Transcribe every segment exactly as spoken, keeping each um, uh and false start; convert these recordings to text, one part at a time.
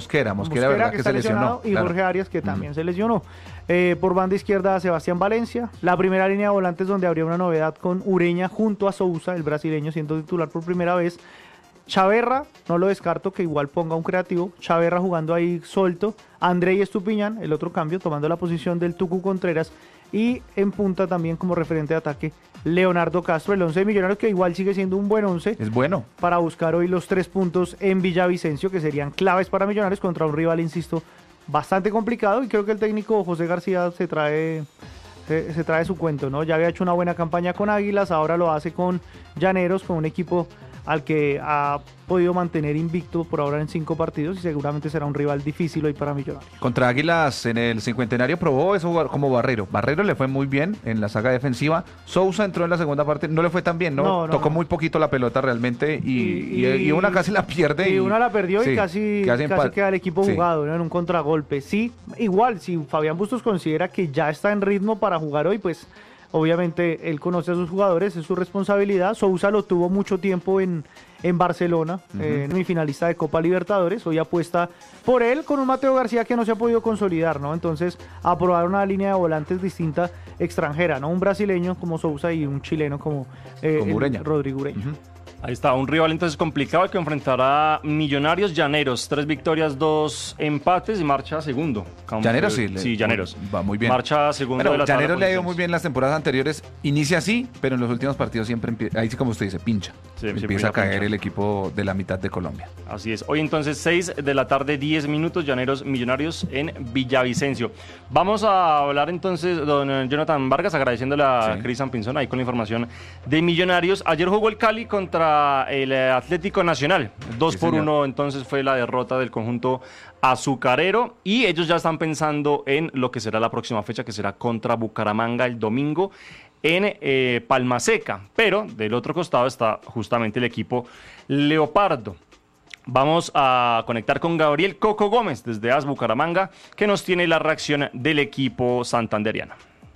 Mosquera, Mosquera, Mosquera verdad que, que está se lesionó. lesionado, y Claro. Jorge Arias, que Mm. también se lesionó. Eh, por banda izquierda, Sebastián Valencia. La primera línea de volantes donde habría una novedad con Ureña junto a Sousa, el brasileño siendo titular por primera vez. Chaverra, no lo descarto que igual ponga un creativo. Chaverra jugando ahí suelto. Andrei Estupiñán, el otro cambio, tomando la posición del Tucu Contreras. Y en punta también como referente de ataque, Leonardo Castro, el once de Millonarios, que igual sigue siendo un buen once. Es bueno. Para buscar hoy los tres puntos en Villavicencio, que serían claves para Millonarios contra un rival, insisto, bastante complicado. Y creo que el técnico José García se trae, se, se trae su cuento, ¿no? Ya había hecho una buena campaña con Águilas, ahora lo hace con Llaneros, con un equipo al que ha podido mantener invicto por ahora en cinco partidos y seguramente será un rival difícil hoy para Millonarios. Contra Águilas en el cincuentenario probó eso como Barrero. Barrero le fue muy bien en la saga defensiva. Sousa entró en la segunda parte, no le fue tan bien, ¿no? No, no, Tocó no. muy poquito la pelota realmente y, y, y, y una casi la pierde. Y, y una la perdió sí, y casi, casi casi empa- queda el equipo sí. jugado, ¿no? En un contragolpe. Sí, igual, si Fabián Bustos considera que ya está en ritmo para jugar hoy, pues obviamente él conoce a sus jugadores, es su responsabilidad. Sousa lo tuvo mucho tiempo en, en Barcelona, uh-huh. eh, semifinalista de Copa Libertadores. Hoy apuesta por él con un Mateo García que no se ha podido consolidar, ¿no? Entonces, a probar una línea de volantes distinta extranjera, ¿no? Un brasileño como Sousa y un chileno como, eh, como Ureña. Rodrigo Ureña. Uh-huh. Ahí está, un rival entonces complicado que enfrentará Millonarios. Llaneros, tres victorias, dos empates y marcha segundo. Llaneros sí. Sí, Llaneros. Va muy bien. Marcha segundo bueno, de la tabla. Llaneros le ha ido muy bien las temporadas anteriores. Inicia así, pero en los últimos partidos siempre empieza, ahí sí como usted dice, pincha. Sí, empieza a caer pincha. el equipo de la mitad de Colombia. Así es. Hoy entonces seis de la tarde, diez minutos, Llaneros Millonarios en Villavicencio. Vamos a hablar entonces, don Jonathan Vargas, agradeciéndole a sí. Cristian Pinzón ahí con la información de Millonarios. Ayer jugó el Cali contra el Atlético Nacional. Dos sí, por señor. uno entonces fue la derrota del conjunto azucarero y ellos ya están pensando en lo que será la próxima fecha, que será contra Bucaramanga el domingo en eh, Palma Seca. Pero del otro costado está justamente el equipo Leopardo. Vamos a conectar con Gabriel Coco Gómez desde AS Bucaramanga, que nos tiene la reacción del equipo santanderiano.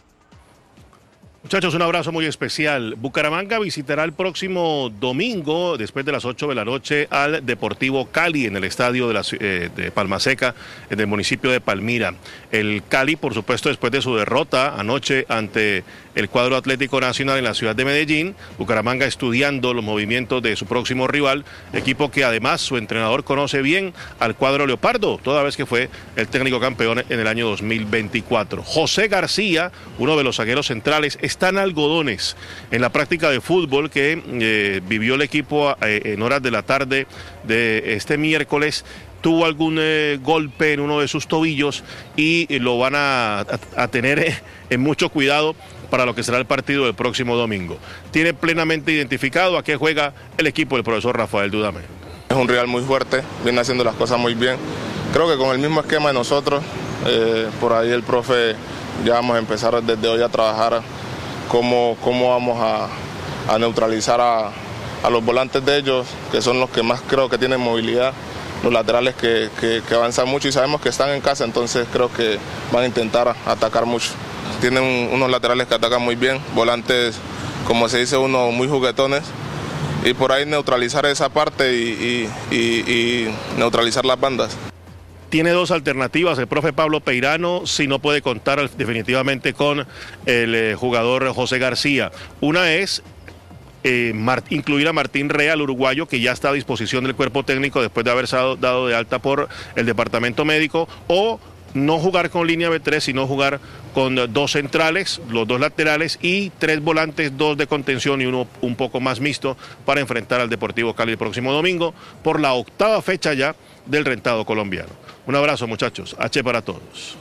Muchachos, un abrazo muy especial. Bucaramanga visitará el próximo domingo, después de las ocho de la noche, al Deportivo Cali en el estadio de, la, eh, de Palma Seca, en el municipio de Palmira. El Cali, por supuesto, después de su derrota anoche ante el cuadro Atlético Nacional en la ciudad de Medellín. Bucaramanga estudiando los movimientos de su próximo rival, equipo que además su entrenador conoce bien al cuadro Leopardo, toda vez que fue el técnico campeón en el año dos mil veinticuatro. José García, uno de los zagueros centrales, está en algodones en la práctica de fútbol que eh, vivió el equipo eh, en horas de la tarde de este miércoles. Tuvo algún eh, golpe en uno de sus tobillos y eh, lo van a, a, a tener eh, en mucho cuidado para lo que será el partido del próximo domingo. Tiene plenamente identificado a qué juega el equipo del profesor Rafael Dudamel. Es un rival muy fuerte, viene haciendo las cosas muy bien. Creo que con el mismo esquema de nosotros, eh, por ahí el profe ya vamos a empezar desde hoy a trabajar cómo, cómo vamos a, a neutralizar a, a los volantes de ellos, que son los que más creo que tienen movilidad, los laterales que, que, que avanzan mucho y sabemos que están en casa, entonces creo que van a intentar atacar mucho. Tienen unos laterales que atacan muy bien, volantes, como se dice uno, muy juguetones, y por ahí neutralizar esa parte y, y, y, y neutralizar las bandas. Tiene dos alternativas el profe Pablo Peirano si no puede contar definitivamente con el eh, jugador José García. Una es eh, incluir a Martín Rea, el uruguayo, que ya está a disposición del cuerpo técnico después de haberse dado, dado de alta por el departamento médico, o no jugar con línea B tres, sino jugar con dos centrales, los dos laterales y tres volantes, dos de contención y uno un poco más mixto para enfrentar al Deportivo Cali el próximo domingo por la octava fecha ya del rentado colombiano. Un abrazo, muchachos. H para todos.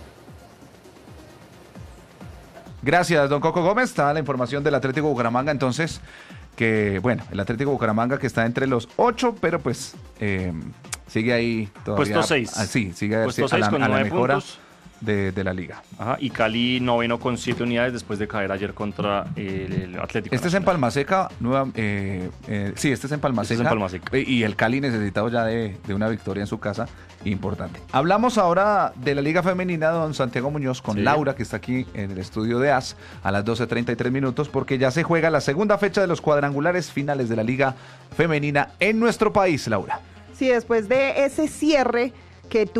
Gracias, don Coco Gómez. Está la información del Atlético Bucaramanga, entonces, que, bueno, el Atlético Bucaramanga que está entre los ocho, pero pues eh, sigue ahí todavía. Puesto seis. Ah, sí, sigue Puesto a seis la, con a la nueve mejora puntos. De, de la liga. Ajá, y Cali noveno con siete unidades después de caer ayer contra el, el Atlético. Este Nacional. Es en Palma Seca, nueva, eh, eh, sí, este es en Palma Seca. Este es en Palma Seca. Y el Cali necesitado ya de, de una victoria en su casa, importante. Hablamos ahora de la Liga Femenina, don Santiago Muñoz, con sí. Laura, que está aquí en el estudio de A S a las doce treinta y tres minutos, porque ya se juega la segunda fecha de los cuadrangulares finales de la Liga Femenina en nuestro país, Laura. Sí, después de ese cierre que